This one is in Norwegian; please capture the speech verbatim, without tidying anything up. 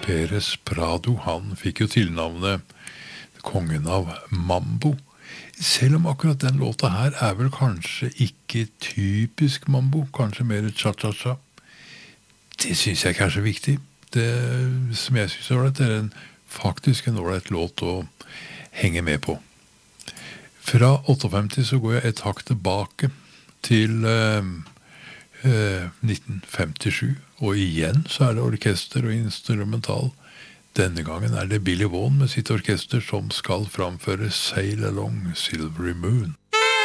Pérez Prado, han fikk jo tilnavnet kongen av mambo. Selv om akkurat den låta her er vel kanskje ikke typisk mambo, kanskje mer cha-cha-cha. Det synes jeg ikke er så viktig. Det som jeg synes er ålreit, er en, faktisk en ålreit låt å henge med på. Fra femtiåtte så går jeg et hakk tilbake til eh, eh, nitten femtisju, og igjen så er det orkester og instrumental. Denne gangen er det Billy Vaughan med sitt orkester som skal framføre Sail Along Silvery Moon.